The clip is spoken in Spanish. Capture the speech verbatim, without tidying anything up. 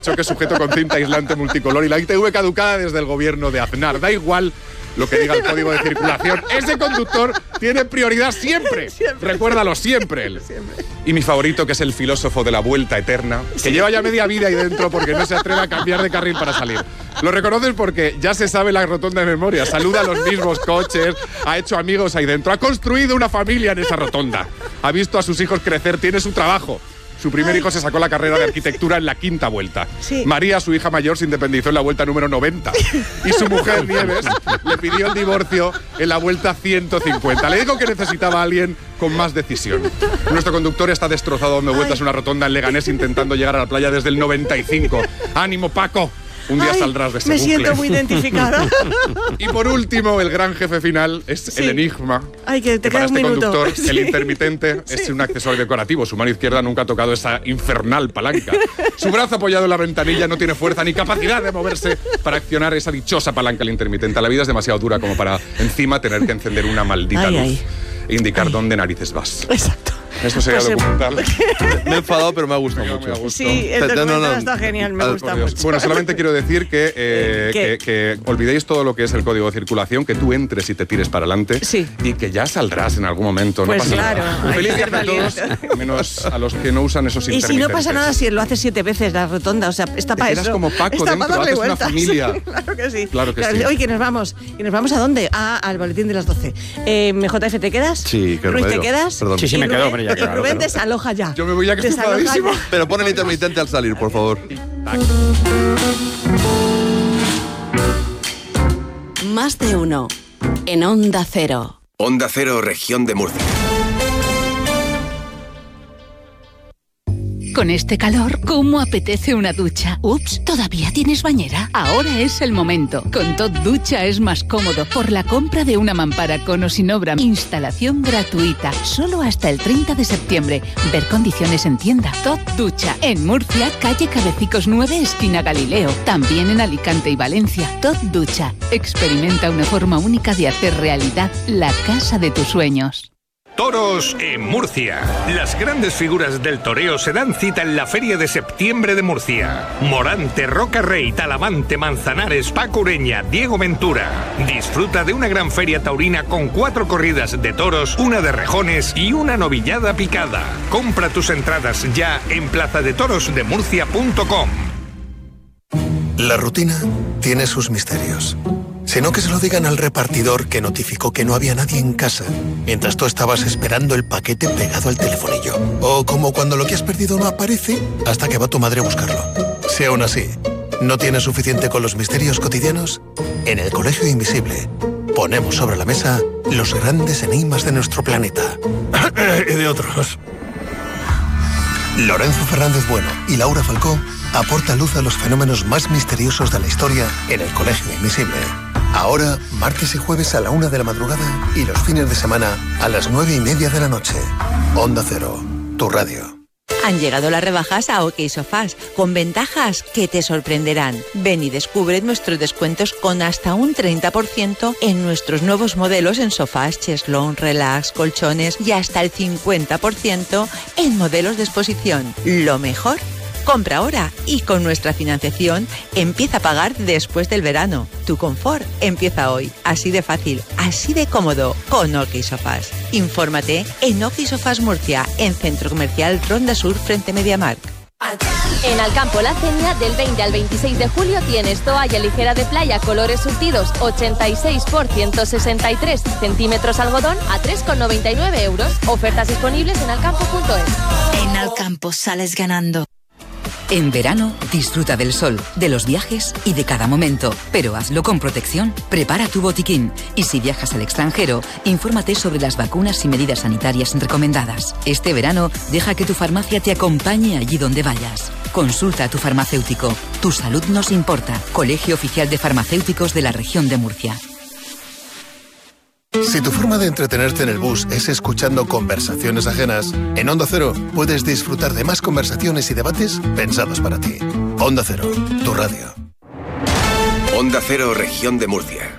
choque sujeto con cinta aislante multicolor y la I T V caducada desde el gobierno de Aznar. Da igual lo que diga el código de circulación. Ese conductor tiene prioridad siempre. siempre. Recuérdalo siempre él. Siempre. Y mi favorito, que es el filósofo de la vuelta eterna, que sí. lleva ya media vida ahí dentro porque no se atreve a cambiar de carril para salir. Lo reconoces porque ya se sabe la rotonda de memoria. Saluda a los mismos coches, ha hecho amigos ahí dentro, ha construido una familia en esa rotonda. Ha visto a sus hijos crecer, tiene su trabajo. Su primer Ay. hijo se sacó la carrera de arquitectura en la quinta vuelta. Sí. María, su hija mayor, se independizó en la vuelta número noventa. Y su mujer, Nieves, le pidió el divorcio en la vuelta ciento cincuenta. Le dijo que necesitaba a alguien con más decisión. Nuestro conductor está destrozado dando vueltas en una rotonda en Leganés intentando llegar a la playa desde el noventa y cinco. ¡Ánimo, Paco! Un día Ay, saldrás de ese me bucle. siento muy identificada. Y por último, el gran jefe final es sí. el enigma. Ay, que te que para queda este un minuto. conductor, Sí. el intermitente, sí. es un accesorio decorativo. Su mano izquierda nunca ha tocado esa infernal palanca. Su brazo apoyado en la ventanilla no tiene fuerza ni capacidad de moverse para accionar esa dichosa palanca, el intermitente. La vida es demasiado dura como para encima tener que encender una maldita ay, luz ay. e indicar ay. dónde narices vas. Exacto. Esto sería Pues documental. Me he enfadado, pero me ha gustado Me ha mucho. gustado. Sí, el documental no, no, no. está genial, me Al, gusta mucho. Bueno, solamente quiero decir que, eh, ¿Qué? que, que olvidéis todo lo que es el código de circulación, que tú entres y te tires para adelante sí. y que ya saldrás en algún momento. Pues no pasa claro. nada. Ay, feliz viaje a todos, menos a los que no usan esos y intermitentes. Y si no pasa nada si lo haces siete veces la rotonda, o sea, está para eso. como Paco está dentro, para haces vueltas. una familia. Sí, claro que sí. Claro que claro, sí. Oye, que nos vamos. ¿Y nos vamos a dónde? Ah, al boletín de las doce. Eh, M J F, ¿te quedas? Sí, que Ruiz, ¿te quedas? Perdón. Sí, sí, me quedo, hombre, ya, claro. Rubén, claro. desaloja ya. Yo me voy ya que estoy enfadadísimo. Pero pon el intermitente al salir, por favor. Más de uno. En Onda Cero. Onda Cero, Región de Murcia. Con este calor, ¿cómo apetece una ducha? Ups, ¿todavía tienes bañera? Ahora es el momento. Con Tot Ducha es más cómodo por la compra de una mampara con o sin obra. Instalación gratuita, solo hasta el treinta de septiembre. Ver condiciones en tienda. Tot Ducha, en Murcia, calle Cabecicos nueve, esquina Galileo. También en Alicante y Valencia. Tot Ducha, experimenta una forma única de hacer realidad la casa de tus sueños. Toros en Murcia. Las grandes figuras del toreo se dan cita en la Feria de Septiembre de Murcia. Morante, Roca Rey, Talavante, Manzanares, Paco Ureña, Diego Ventura. Disfruta de una gran feria taurina con cuatro corridas de toros, una de rejones y una novillada picada. Compra tus entradas ya en plaza de toros de murcia punto com. La rutina tiene sus misterios. Sino que se lo digan al repartidor que notificó que no había nadie en casa mientras tú estabas esperando el paquete pegado al telefonillo. O como cuando lo que has perdido no aparece hasta que va tu madre a buscarlo. Si aún así no tienes suficiente con los misterios cotidianos, en el Colegio Invisible ponemos sobre la mesa los grandes enigmas de nuestro planeta. Y de otros. Lorenzo Fernández Bueno y Laura Falcó aportan luz a los fenómenos más misteriosos de la historia en el Colegio Invisible. Ahora, martes y jueves a la una de la madrugada y los fines de semana a las nueve y media de la noche. Onda Cero, tu radio. Han llegado las rebajas a OK Sofás, con ventajas que te sorprenderán. Ven y descubre nuestros descuentos con hasta un treinta por ciento en nuestros nuevos modelos en sofás, cheslón, relax, colchones y hasta el cincuenta por ciento en modelos de exposición. Lo mejor, compra ahora y con nuestra financiación empieza a pagar después del verano. Tu confort empieza hoy. Así de fácil, así de cómodo, con OK Sofás. Infórmate en OK Sofás Murcia, en Centro Comercial Ronda Sur frente Mediamarkt. En Alcampo La Cenia, del veinte al veintiséis de julio tienes toalla ligera de playa colores surtidos ochenta y seis por ciento sesenta y tres centímetros algodón a tres con noventa y nueve euros. Ofertas disponibles en alcampo punto es. En Alcampo sales ganando. En verano, disfruta del sol, de los viajes y de cada momento, pero hazlo con protección. Prepara tu botiquín y si viajas al extranjero, infórmate sobre las vacunas y medidas sanitarias recomendadas. Este verano, deja que tu farmacia te acompañe allí donde vayas. Consulta a tu farmacéutico. Tu salud nos importa. Colegio Oficial de Farmacéuticos de la Región de Murcia. Si tu forma de entretenerte en el bus es escuchando conversaciones ajenas, en Onda Cero puedes disfrutar de más conversaciones y debates pensados para ti. Onda Cero, tu radio. Onda Cero, Región de Murcia.